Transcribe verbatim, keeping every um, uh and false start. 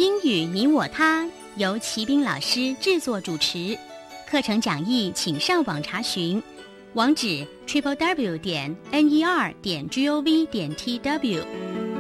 英语你我他由齐斌老师制作主持，课程讲义请上网查询，网址 triple w 点 n e r 点 g o v 点 t w。